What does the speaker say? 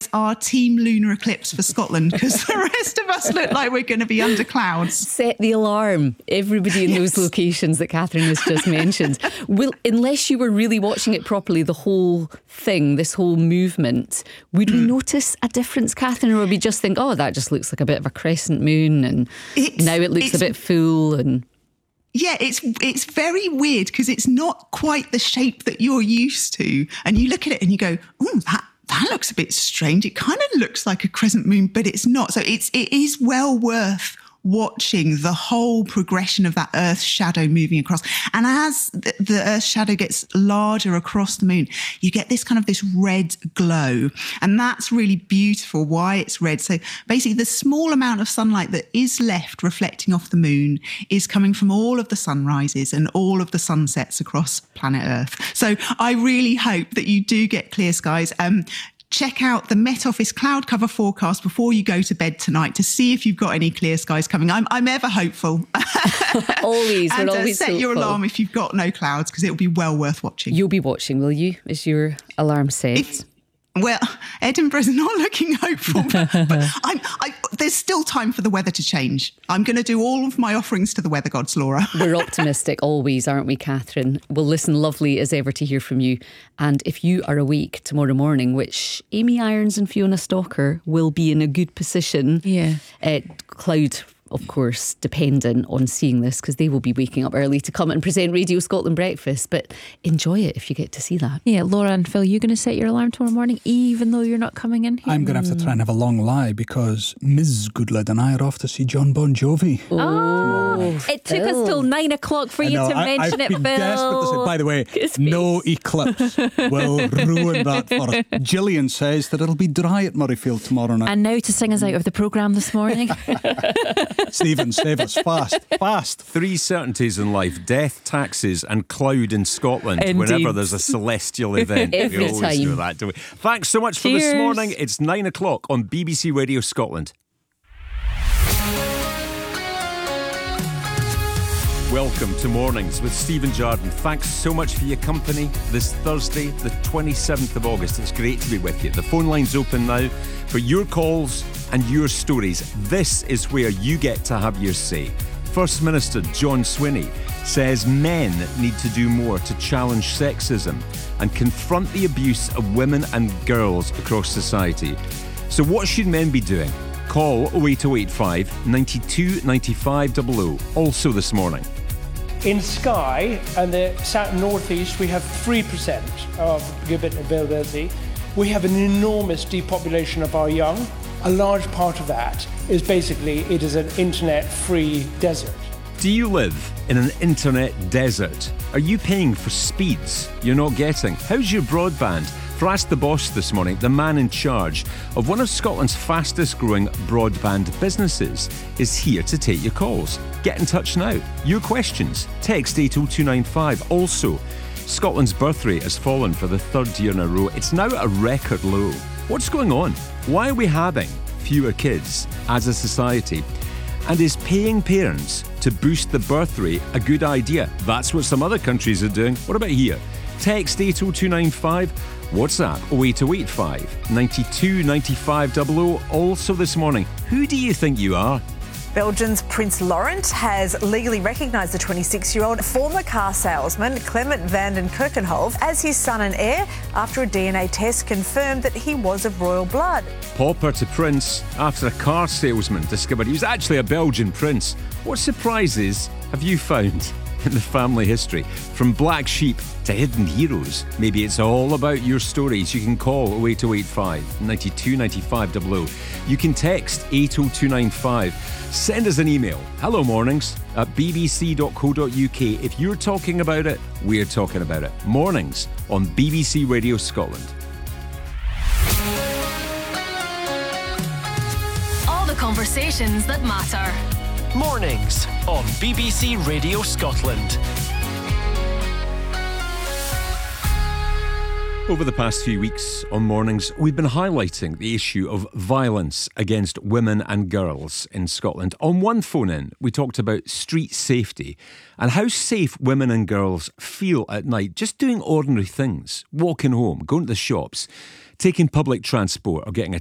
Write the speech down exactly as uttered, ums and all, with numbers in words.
guys are Team Lunar Eclipse for Scotland, because the rest of us look like we're going to be under clouds. Set the alarm, everybody in Yes. those locations that Catherine has just mentioned. Will, unless you were really watching it properly, the whole thing, this whole movement, would we notice a difference, Catherine, or would we just think, oh, that just looks like a bit of a crescent moon, and It's- now it looks a it's- bit full? And Yeah, it's it's very weird because it's not quite the shape that you're used to. And you look at it and you go, oh, that, that looks a bit strange. It kind of looks like a crescent moon, but it's not. So it's it is well worth watching the whole progression of that Earth shadow moving across. And as the, the Earth shadow gets larger across the moon, you get this kind of this red glow. And that's really beautiful, why it's red. So basically the small amount of sunlight that is left reflecting off the moon is coming from all of the sunrises and all of the sunsets across planet Earth. So I really hope that you do get clear skies. Um, Check out the Met Office cloud cover forecast before you go to bed tonight to see if you've got any clear skies coming. I'm I'm ever hopeful. always, and we're uh, always set your hopeful. alarm if you've got no clouds, because it'll be well worth watching. You'll be watching, will you? Is your alarm set? If- Well, Edinburgh's not looking hopeful, but, but I'm, I, there's still time for the weather to change. I'm going to do all of my offerings to the weather gods, Laura. We're optimistic always, aren't we, Catherine? Well, listen, lovely as ever to hear from you. And if you are awake tomorrow morning, which Amy Irons and Fiona Stalker will be in a good position, Yeah. uh, cloud, of course, dependent on seeing this, because they will be waking up early to come and present Radio Scotland Breakfast. But enjoy it if you get to see that. Yeah, Laura and Phil, you going to set your alarm tomorrow morning, even though you're not coming in here? I'm going to have to try and have a long lie because Miz Goodlad and I are off to see John Bon Jovi. Oh, it took Phil. us till nine o'clock for I you know, to I, mention I've it, been Phil. desperate to say, by the way, His no face. eclipse will ruin that for us. Gillian says that it'll be dry at Murrayfield tomorrow night. And now to sing us out of the programme this morning. Stephen, save us fast, fast. Three certainties in life: death, taxes, and cloud in Scotland. Indeed. Whenever there's a celestial event, Every we always time. do that, don't we? Thanks so much for this Cheers. morning. It's nine o'clock on B B C Radio Scotland. Welcome to Mornings with Stephen Jardine. Thanks so much for your company this Thursday, the twenty-seventh of August. It's great to be with you. The phone line's open now for your calls and your stories. This is where you get to have your say. First Minister John Swinney says men need to do more to challenge sexism and confront the abuse of women and girls across society. So what should men be doing? Call oh eight oh eight five, nine two nine five double oh. Also this morning. In Skye and the south and northeast, we have three percent of gigabit availability. We have an enormous depopulation of our young. A large part of that is basically it is an internet-free desert. Do you live in an internet desert? Are you paying for speeds you're not getting? How's your broadband? For Ask the Boss this morning, the man in charge of one of Scotland's fastest growing broadband businesses is here to take your calls. Get in touch now. Your questions. Text eight oh two nine five. Also, Scotland's birth rate has fallen for the third year in a row. It's now at a record low. What's going on? Why are we having fewer kids as a society? And is paying parents to boost the birth rate a good idea? That's what some other countries are doing. What about here? Text eight oh two nine five. WhatsApp oh eight oh eight five, nine two nine five double oh. Also this morning, who do you think you are? Belgium's Prince Laurent has legally recognised the twenty-six-year-old former car salesman Clement van den Kerkenhof as his son and heir after a D N A test confirmed that he was of royal blood. Pauper to Prince after a car salesman discovered he was actually a Belgian prince. What surprises have you found in the family history? From black sheep to hidden heroes, maybe it's all about your stories. You can call oh eight oh eight five, nine two nine five double oh. You can text eight oh two nine five. Send us an email, hello mornings at b b c dot co dot u k. If you're talking about it, we're talking about it. Mornings on B B C Radio Scotland. All the conversations that matter. Mornings on B B C Radio Scotland. Over the past few weeks on Mornings, we've been highlighting the issue of violence against women and girls in Scotland. On one phone-in, we talked about street safety and how safe women and girls feel at night just doing ordinary things, walking home, going to the shops, taking public transport or getting a